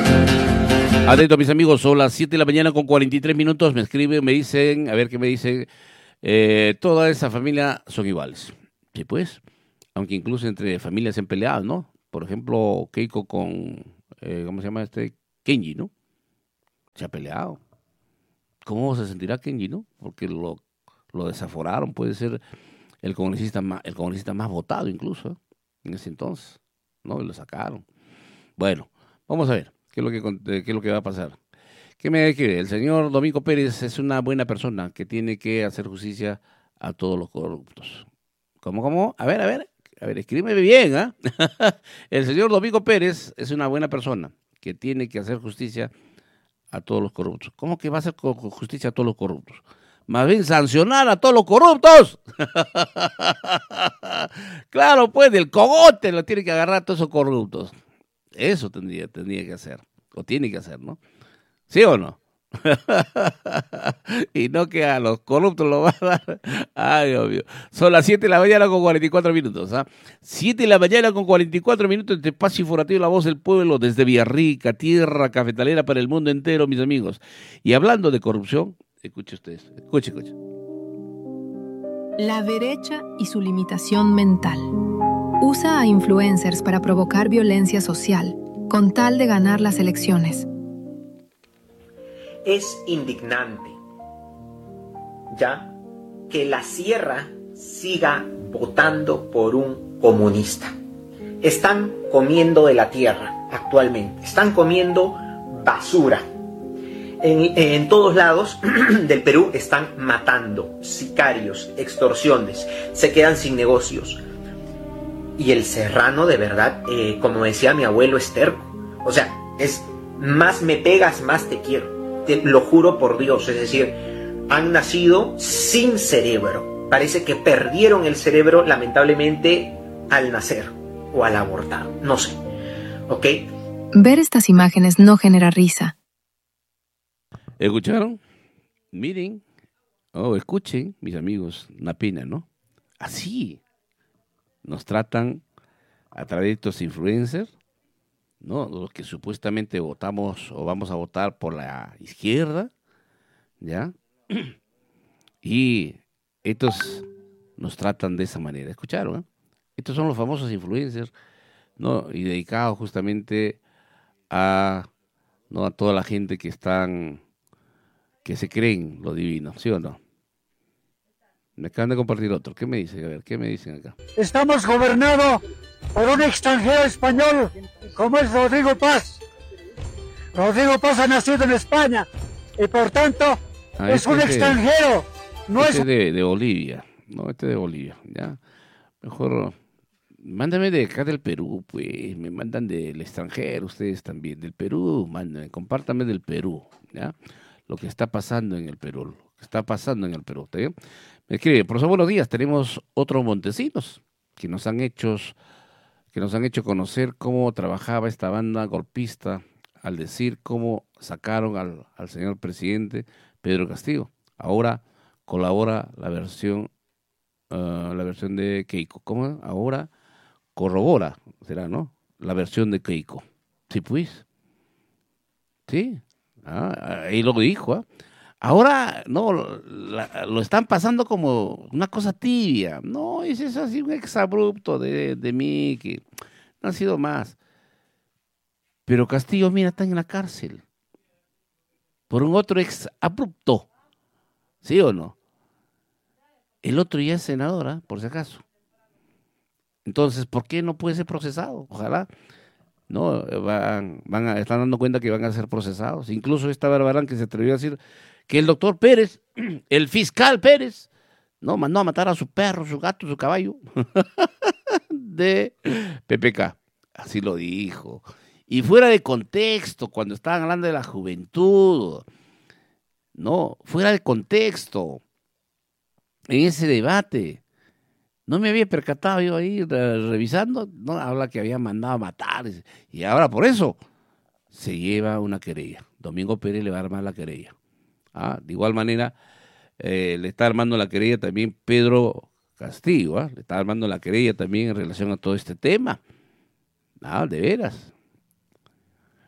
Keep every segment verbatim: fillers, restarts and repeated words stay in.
Atento, mis amigos, son las siete de la mañana con cuarenta y tres minutos. Me escriben, me dicen, a ver qué me dicen. Eh, toda esa familia son iguales. Sí, pues, aunque incluso entre familias se han peleado, ¿no? Por ejemplo, Keiko con, eh, ¿cómo se llama este? Kenji, ¿no? Se ha peleado. ¿Cómo se sentirá Kenji, no? Porque lo, lo desaforaron, puede ser el congresista más, el congresista más votado incluso, ¿eh? En ese entonces, ¿no? Y lo sacaron. Bueno, vamos a ver qué es lo que, qué es lo que va a pasar. ¿Qué me quiere? El señor Domingo Pérez es una buena persona que tiene que hacer justicia a todos los corruptos. ¿Cómo, cómo? A ver, a ver, a ver, escríbeme bien, ¿ah? ¿eh? El señor Domingo Pérez es una buena persona que tiene que hacer justicia a todos los corruptos. ¿Cómo que va a hacer justicia a todos los corruptos? Más bien sancionar a todos los corruptos. Claro, pues, del cogote lo tiene que agarrar a todos esos corruptos. Eso tendría, tendría que hacer, o tiene que hacer, ¿no? ¿Sí o no? Y no que a los corruptos lo va a dar. Ay, obvio. Son las siete de la mañana con cuarenta y cuatro minutos. ¿Ah? siete de la mañana con cuarenta y cuatro minutos. Este espacio informativo La Voz del Pueblo desde Villarrica, tierra cafetalera para el mundo entero, mis amigos. Y hablando de corrupción, escuche ustedes, escuche, escuche. La derecha y su limitación mental. Usa a influencers para provocar violencia social, con tal de ganar las elecciones. Es indignante, ya, que la sierra siga votando por un comunista. Están comiendo de la tierra actualmente, están comiendo basura. En, en todos lados del Perú están matando, sicarios, extorsiones, se quedan sin negocios. Y el serrano, de verdad, eh, como decía mi abuelo, es terco. O sea, es más me pegas, más te quiero. Te lo juro por Dios, es decir, han nacido sin cerebro. Parece que perdieron el cerebro, lamentablemente, al nacer o al abortar. No sé, ¿ok? Ver estas imágenes no genera risa. ¿Escucharon? Miren, oh, escuchen, mis amigos, una pena, ¿no? Así nos tratan a través de estos influencers, ¿no? Los que supuestamente votamos o vamos a votar por la izquierda, ¿ya? Y estos nos tratan de esa manera, ¿escucharon? Eh? Estos son los famosos influencers, ¿no? Y dedicados justamente a, ¿no? a toda la gente que están, que se creen lo divino, ¿sí o no? Me acaban de compartir otro. ¿Qué me dicen? A ver, ¿qué me dicen acá? Estamos gobernados por un extranjero español, como es Rodrigo Paz. Rodrigo Paz ha nacido en España y por tanto ah, es este un extranjero. No este es de, de Bolivia, no, este de Bolivia, ya. Mejor, mándame de acá del Perú, pues, me mandan del extranjero, ustedes también, del Perú, mándenme, compártame del Perú, ya. Lo que está pasando en el Perú, lo que está pasando en el Perú, ¿está bien? Me escribe, profesor, buenos días, tenemos otros montesinos que nos han hecho, que nos han hecho conocer cómo trabajaba esta banda golpista al decir cómo sacaron al, al señor presidente Pedro Castillo. Ahora colabora la versión, uh, la versión de Keiko. ¿Cómo? Ahora corrobora, será, ¿no? La versión de Keiko. Sí, pues. Sí. Ah, ahí lo dijo, ¿eh? Ahora, no, la, lo están pasando como una cosa tibia. No, es eso así un exabrupto de, de mí, que no ha sido más. Pero Castillo, mira, está en la cárcel. Por un otro exabrupto. ¿Sí o no? El otro ya es senadora, por si acaso. Entonces, ¿por qué no puede ser procesado? Ojalá. No, van, van a, están dando cuenta que van a ser procesados. Incluso esta Barbarán que se atrevió a decir que el doctor Pérez, el fiscal Pérez, no mandó a matar a su perro, su gato, su caballo de P P K. Así lo dijo. Y fuera de contexto, cuando estaban hablando de la juventud, no, fuera de contexto, en ese debate. No me había percatado yo ahí revisando, no, habla que había mandado a matar, y ahora por eso se lleva una querella. Domingo Pérez le va a armar la querella. Ah, de igual manera, eh, le está armando la querella también Pedro Castillo, ¿ah? Le está armando la querella también en relación a todo este tema. Ah, de veras.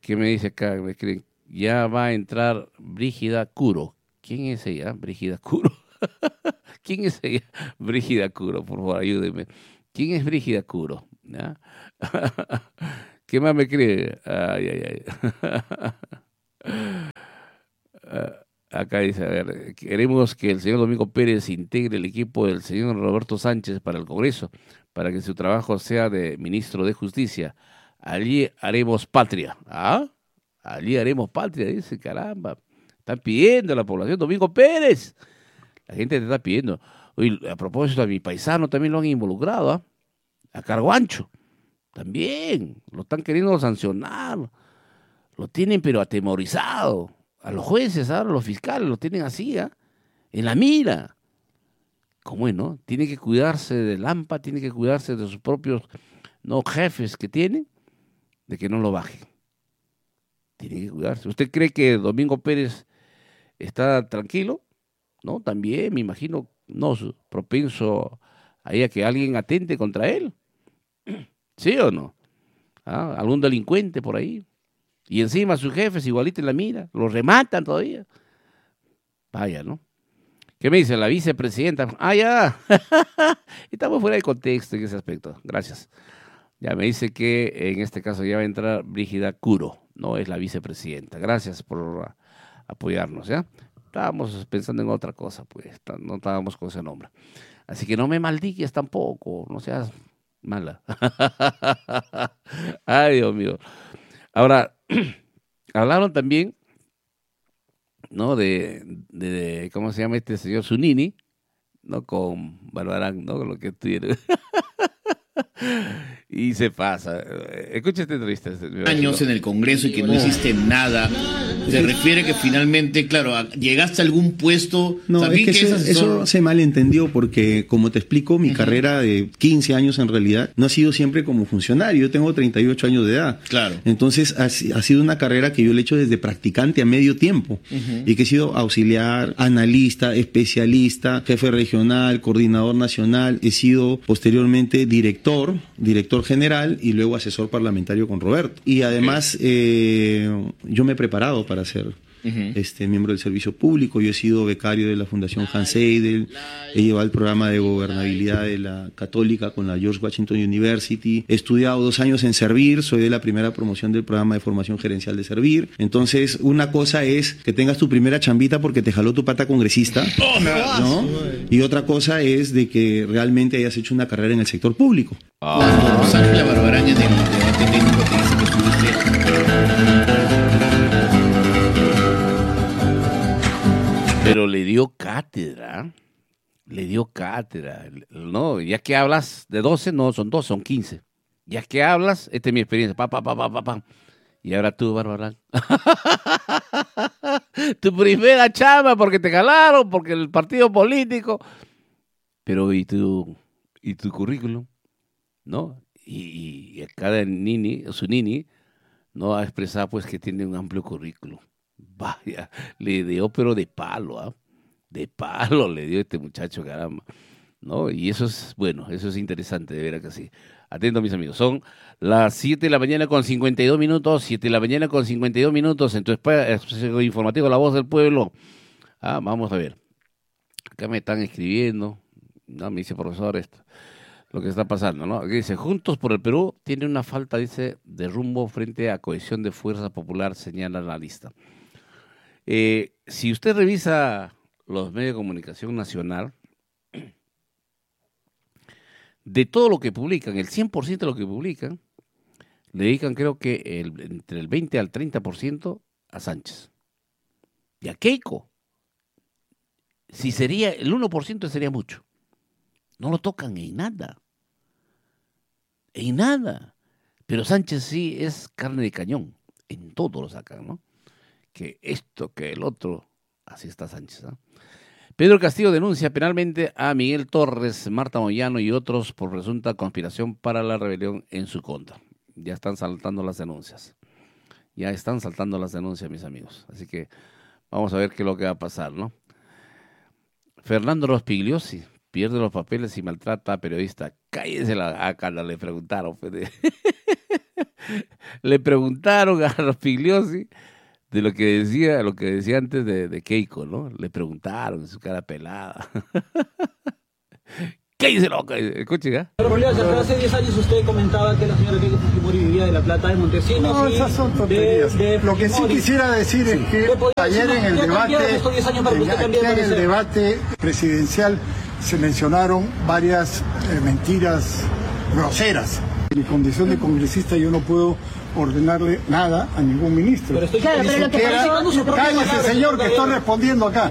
¿Qué me dice acá? Me creen, ya va a entrar Brígida Curo. ¿Quién es ella? Brígida Curo. ¿Quién es ella? Brígida Curo, por favor, ayúdeme. ¿Quién es Brígida Curo? ¿Ya? ¿Qué más me cree? Ay, ay, ay. Acá dice, a ver, queremos que el señor Domingo Pérez integre el equipo del señor Roberto Sánchez para el Congreso, para que su trabajo sea de ministro de Justicia. Allí haremos patria. ¿Ah? Allí haremos patria, dice, caramba. Están pidiendo a la población, Domingo Pérez. La gente te está pidiendo. Oye, a propósito, a mi paisano también lo han involucrado, ¿ah? A Cargo Ancho. También. Lo están queriendo sancionar. Lo tienen pero atemorizado. A los jueces, ahora los fiscales lo tienen así, ¿eh? En la mira. ¿Cómo es, no? Tiene que cuidarse del AMPA, tiene que cuidarse de sus propios no jefes que tienen, de que no lo bajen. Tiene que cuidarse. ¿Usted cree que Domingo Pérez está tranquilo? No, también me imagino, no, propenso a que alguien atente contra él. ¿Sí o no? ¿Ah? ¿Algún delincuente por ahí? Y encima sus jefes igualito en la mira, los rematan todavía. Vaya, ¿no? ¿Qué me dice la vicepresidenta? Ah, ya. Estamos fuera de contexto en ese aspecto. Gracias. Ya me dice que en este caso ya va a entrar Brígida Curo, no es la vicepresidenta. Gracias por apoyarnos, ¿ya? Estábamos pensando en otra cosa, pues, no estábamos con ese nombre. Así que no me maldiques tampoco, no seas mala. Ay, Dios mío. Ahora, hablaron también, ¿no? De, de, de, ¿cómo se llama este señor Zunini? ¿No? Con Barbarán, ¿no? Con lo que tiene. Y se pasa. Escucha esta entrevista. Años en el Congreso y que no hiciste nada. Se refiere que finalmente, claro, llegaste a algún puesto. No, es que, que eso, eso se malentendió porque, como te explico, mi uh-huh. carrera de quince años en realidad no ha sido siempre como funcionario. Yo tengo treinta y ocho años de edad. Claro. Entonces ha, ha sido una carrera que yo le he hecho desde practicante a medio tiempo uh-huh. y que he sido auxiliar, analista, especialista, jefe regional, coordinador nacional. He sido posteriormente director, director general y luego asesor parlamentario con Roberto. Y además eh, yo me he preparado para para ser uh-huh. este, miembro del servicio público. Yo he sido becario de la Fundación Hans Seidel, he llevado el programa de gobernabilidad de la Católica con la George Washington University, he estudiado dos años en Servir, soy de la primera promoción del programa de formación gerencial de Servir. Entonces, una cosa es que tengas tu primera chambita porque te jaló tu pata congresista, oh, ¿no? Y otra cosa es de que realmente hayas hecho una carrera en el sector público. Oh. Rosángela Barbarán en el debate técnico te dice que estuviste... Pero le dio cátedra, le dio cátedra, no, ya que hablas de doce, no son doce, son quince. Ya que hablas, esta es mi experiencia, pa, pa, pa, pa, pa, pa. Y ahora tú, Barbarán. Tu primera chamba porque te jalaron, porque el partido político. Pero, ¿y tu, y tu currículum? ¿No? Y, y acá de Nini, su Nini, no ha expresado pues que tiene un amplio currículum. Vaya, le dio pero de palo, ¿ah? ¿eh? De palo le dio este muchacho, caramba, ¿no? Y eso es, bueno, eso es interesante, de veras que sí. Atento, mis amigos, son las siete de la mañana con cincuenta y dos minutos, siete de la mañana con cincuenta y dos minutos en tu espacio informativo La Voz del Pueblo. Ah, vamos a ver, acá me están escribiendo, no, me dice profesor esto, lo que está pasando, ¿no? Aquí dice, Juntos por el Perú tiene una falta, dice, de rumbo frente a cohesión de fuerza popular, señala la lista. Eh, si usted revisa los medios de comunicación nacional, de todo lo que publican, el cien por ciento de lo que publican, le dedican creo que el, entre el veinte al treinta por ciento a Sánchez. Y a Keiko, si sería el uno por ciento sería mucho. No lo tocan en nada. En nada. Pero Sánchez sí es carne de cañón. En todo lo sacan, ¿no? Que esto, que el otro, así está Sánchez, ¿no? Pedro Castillo denuncia penalmente a Miguel Torres, Marta Moyano y otros por presunta conspiración para la rebelión en su contra. Ya están saltando las denuncias. Ya están saltando las denuncias, mis amigos. Así que vamos a ver qué es lo que va a pasar, ¿no? Fernando Rospigliosi pierde los papeles y maltrata a periodista. Cállese la acá, le preguntaron. Le preguntaron a Rospigliosi de lo que decía, lo que decía antes de, de Keiko, ¿no? Le preguntaron en su cara pelada. ¿Qué dice loca? Escuchen, ¿eh? Pero hace diez años usted comentaba que la señora Keiko Fujimori vivía de La Plata, de Montesinos. No, y esas son tonterías. de- de Lo que sí Fujimori. quisiera decir es que ayer en el debate, ayer en el debate presidencial se mencionaron varias eh, mentiras groseras. En mi condición de congresista yo no puedo ordenarle nada a ningún ministro. Pero estoy Ni claro, pero lo que siquiera- está diciendo su propia cállese, palabra, señor, que estoy caballero. respondiendo acá.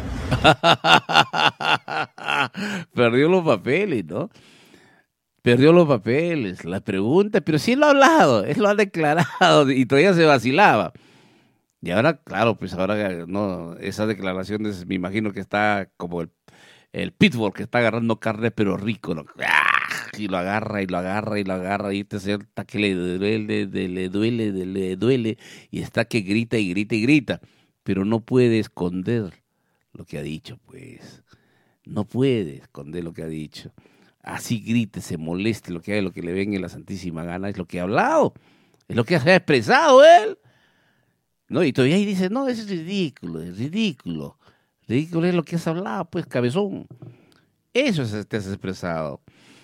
Perdió los papeles, ¿no? Perdió los papeles, la pregunta, pero sí lo ha hablado, él lo ha declarado y todavía se vacilaba. Y ahora, claro, pues ahora no, esas declaraciones me imagino que está como el, el pitbull que está agarrando carne pero rico, ¿no? Y lo agarra y lo agarra y lo agarra y este señor está que le duele, de, le duele, de, le duele y está que grita y grita y grita, pero no puede esconder lo que ha dicho, pues. No puede esconder lo que ha dicho. Así grite, se moleste, lo que hay, lo que le venga en la santísima gana, es lo que ha hablado, es lo que ha expresado él. No, y todavía ahí dice, no, eso es ridículo, es ridículo. Ridículo es lo que has hablado, pues, cabezón. Eso es, te has expresado.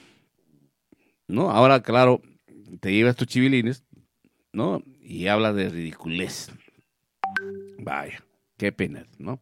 ¿No? Ahora, claro, te llevas tus chivilines, ¿no? Y hablas de ridiculez. Vaya, qué pena, ¿no?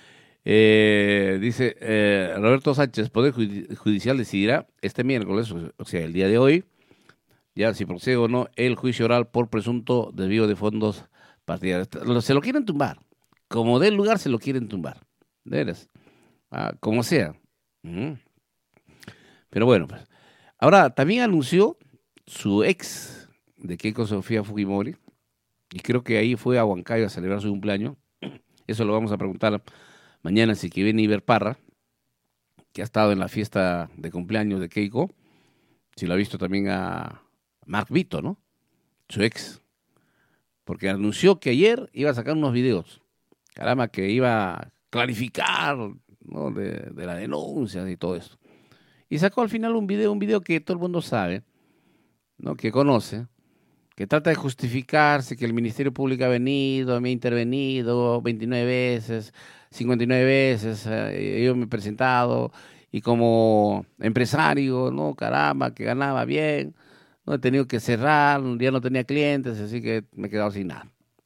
Eh, dice eh, Roberto Sánchez, Poder Judicial decidirá este miércoles, o sea, el día de hoy, ya si procede o no, el juicio oral por presunto desvío de fondos partidarios. Se lo quieren tumbar. Como dé lugar, se lo quieren tumbar. De veras. Ah, como sea. Uh-huh. Pero bueno, pues. Ahora, también anunció su ex de Keiko Sofía Fujimori, y creo que ahí fue a Huancayo a celebrar su cumpleaños. Eso lo vamos a preguntar mañana, si que viene Iber Parra, que ha estado en la fiesta de cumpleaños de Keiko, si lo ha visto también a Mark Vito, ¿no? Su ex. Porque anunció que ayer iba a sacar unos videos. Caramba, que iba a clarificar, ¿no? de, de la denuncia y todo eso. Y sacó al final un video, un video que todo el mundo sabe, ¿no? Que conoce, que trata de justificarse que el Ministerio Público ha venido, me ha intervenido veintinueve veces, cincuenta y nueve veces, eh, yo me he presentado, y como empresario, ¿no? Caramba, que ganaba bien, no he tenido que cerrar, un día no tenía clientes, así que me he quedado sin nada.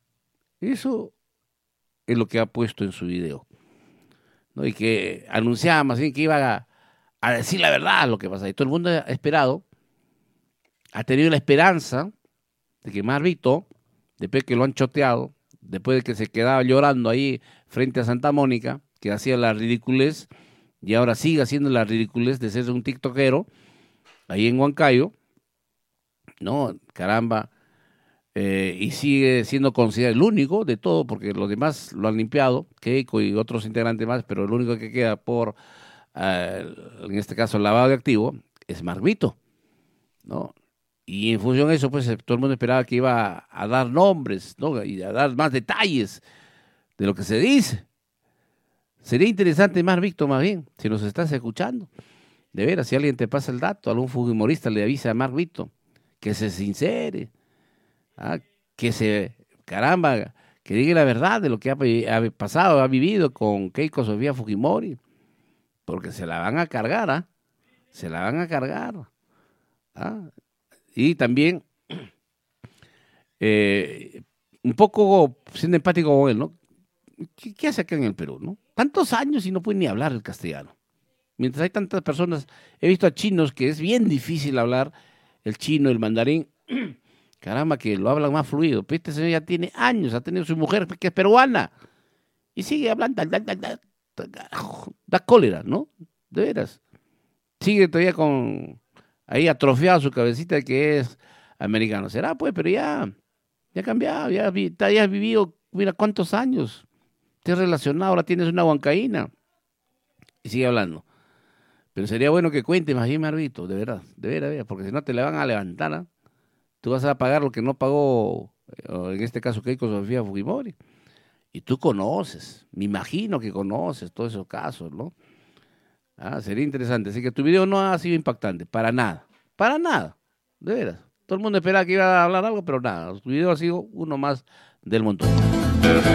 Eso es lo que ha puesto en su video, ¿no? Y que anunciaba más bien que iba a, a decir la verdad lo que pasa. Y todo el mundo ha esperado, ha tenido la esperanza de que Marvito, después que lo han choteado, después de que se quedaba llorando ahí frente a Santa Mónica, que hacía la ridiculez, y ahora sigue haciendo la ridiculez de ser un tiktokero, ahí en Huancayo, no, caramba, eh, y sigue siendo considerado el único de todo, porque los demás lo han limpiado, Keiko y otros integrantes más, pero el único que queda por, eh, en este caso, el lavado de activo, es Marvito, ¿no? Y en función de eso, pues todo el mundo esperaba que iba a dar nombres, ¿no? Y a dar más detalles de lo que se dice. Sería interesante, más Víctor, más bien, si nos estás escuchando. De veras, si alguien te pasa el dato, algún fujimorista le avisa a Mark Víctor que se sincere, ¿ah? que se, caramba, que diga la verdad de lo que ha, ha pasado, ha vivido con Keiko Sofía Fujimori, porque se la van a cargar, ¿ah? Se la van a cargar, ¿ah? Y también, eh, un poco siendo empático con él, ¿no? ¿Qué, ¿Qué hace acá en el Perú, no? Tantos años y no puede ni hablar el castellano. Mientras hay tantas personas, he visto a chinos que es bien difícil hablar el chino, el mandarín, caramba, que lo hablan más fluido. Pero este señor ya tiene años, ha tenido su mujer que es peruana, y sigue hablando, da, da, da, da, da cólera, ¿no? De veras. Sigue todavía con... ahí atrofiado su cabecita de que es americano. Será pues, pero ya, ya ha cambiado, ya, ya has vivido, mira cuántos años. Te has relacionado, ahora tienes una huancaína. Y sigue hablando. Pero sería bueno que cuente más bien, Marvito, de verdad, de verdad, de verdad, porque si no te le van a levantar, ¿eh? Tú vas a pagar lo que no pagó, en este caso, Keiko Sofía Fujimori. Y tú conoces, me imagino que conoces todos esos casos, ¿no? Ah, sería interesante. Así que tu video no ha sido impactante, para nada, para nada, de veras. Todo el mundo esperaba que iba a hablar algo, pero nada. Su video ha sido uno más del montón.